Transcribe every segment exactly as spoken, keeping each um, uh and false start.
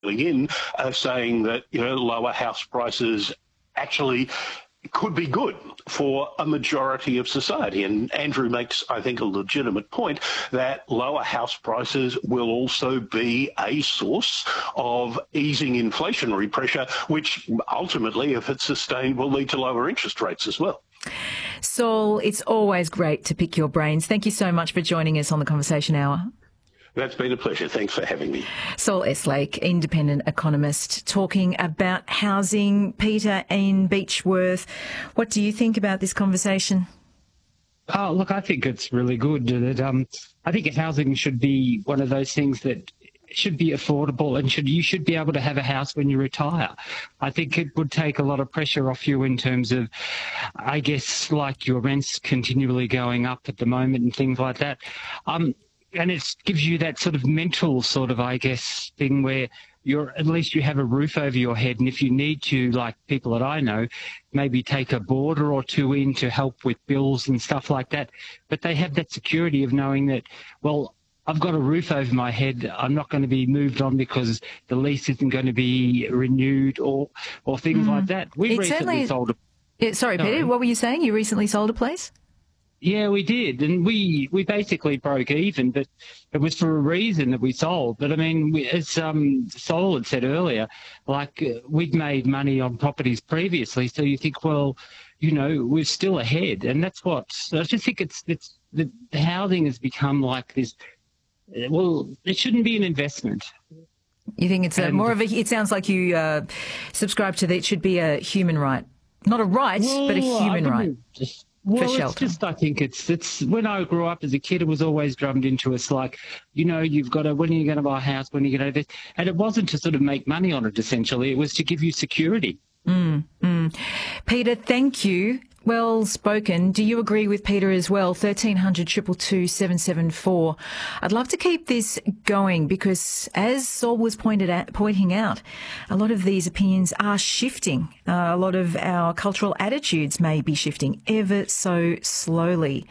in uh, saying that, you know, lower house prices actually could be good for a majority of society. And Andrew makes, I think, a legitimate point that lower house prices will also be a source of easing inflationary pressure, which ultimately, if it's sustained, will lead to lower interest rates as well. Saul, it's always great to pick your brains. Thank you so much for joining us on the Conversation Hour. That's been a pleasure. Thanks for having me. Saul Eslake, independent economist, talking about housing. Peter in Beechworth, what do you think about this conversation? Oh, look, I think it's really good. That um, I think housing should be one of those things that should be affordable, and should you should be able to have a house when you retire. I think it would take a lot of pressure off you in terms of, I guess, like your rents continually going up at the moment and things like that. Um, And it gives you that sort of mental sort of, I guess, thing where you're at least you have a roof over your head. And if you need to, like people that I know, maybe take a boarder or two in to help with bills and stuff like that. But they have that security of knowing that, well, I've got a roof over my head. I'm not going to be moved on because the lease isn't going to be renewed or or things mm. like that. We recently sold a... Yeah, sorry, sorry, Peter, what were you saying? You recently sold a place? Yeah, we did, and we, we basically broke even, but it was for a reason that we sold. But I mean, we, as um, Sol had said earlier, like uh, we'd made money on properties previously, so you think, well, you know, we're still ahead, and that's what I just think it's it's the, the housing has become like this. Well, it shouldn't be an investment. You think it's a, more of a? It sounds like you uh, subscribe to that. It should be a human right, not a right, well, but a human right. Just, Well, for it's just, I think it's, it's, when I grew up as a kid, it was always drummed into us like, you know, you've got to, when are you going to buy a house, when are you going to do this? And it wasn't to sort of make money on it, essentially. It was to give you security. Mm, mm. Peter, thank you. Well spoken. Do you agree with Peter as well? thirteen hundred, two two two, seven seven four. I'd love to keep this going because, as Saul was pointed at, pointing out, a lot of these opinions are shifting. Uh, a lot of our cultural attitudes may be shifting ever so slowly.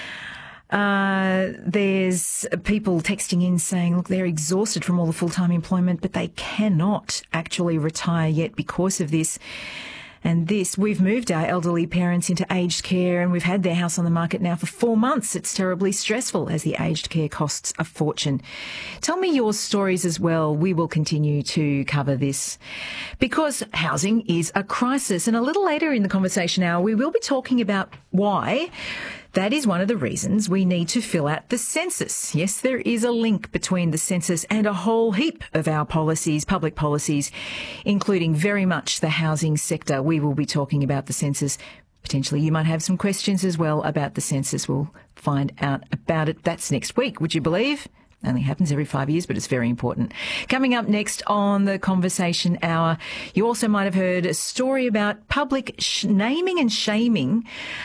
Uh, there's people texting in saying, look, they're exhausted from all the full-time employment, but they cannot actually retire yet because of this. And this, we've moved our elderly parents into aged care and we've had their house on the market now for four months. It's terribly stressful as the aged care costs a fortune. Tell me your stories as well. We will continue to cover this because housing is a crisis. And a little later in the conversation hour, we will be talking about why that is one of the reasons we need to fill out the census. Yes, there is a link between the census and a whole heap of our policies, public policies, including very much the housing sector. We will be talking about the census. Potentially you might have some questions as well about the census. We'll find out about it. That's next week, would you believe? Only happens every five years, but it's very important. Coming up next on the Conversation Hour, you also might have heard a story about public sh- naming and shaming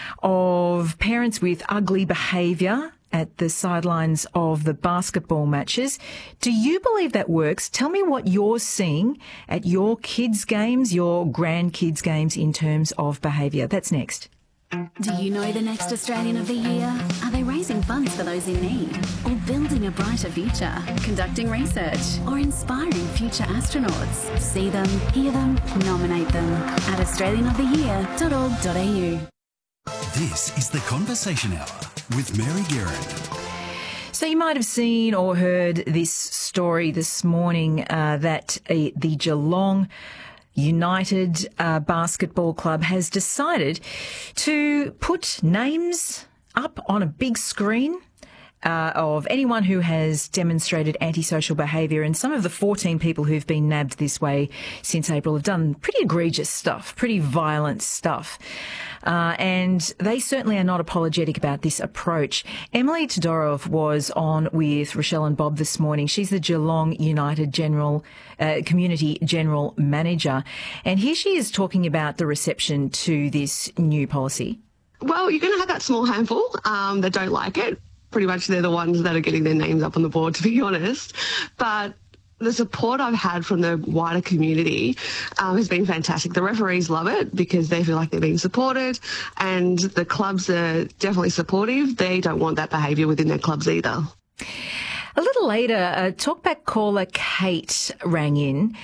of parents with ugly behaviour at the sidelines of the basketball matches. Do you believe that works? Tell me what you're seeing at your kids' games, your grandkids' games in terms of behaviour. That's next. Do you know the next Australian of the Year? Are they raising funds for those in need? Or building a brighter future? Conducting research? Or inspiring future astronauts? See them, hear them, nominate them at australian of the year dot org dot a u. This is the Conversation Hour with Mary Guerin. So you might have seen or heard this story this morning uh, that uh, the Geelong United uh, Basketball Club has decided to put names up on a big screen uh, of anyone who has demonstrated antisocial behaviour. And some of the fourteen people who've been nabbed this way since April have done pretty egregious stuff, pretty violent stuff. Uh, and they certainly are not apologetic about this approach. Emily Todorov was on with Rochelle and Bob this morning. She's the Geelong United General uh, Community General Manager. And here she is talking about the reception to this new policy. Well, you're going to have that small handful um, that don't like it. Pretty much they're the ones that are getting their names up on the board, to be honest. But the support I've had from the wider community um, has been fantastic. The referees love it because they feel like they're being supported, and the clubs are definitely supportive. They don't want that behaviour within their clubs either. A little later, a talkback caller, Kate, rang in.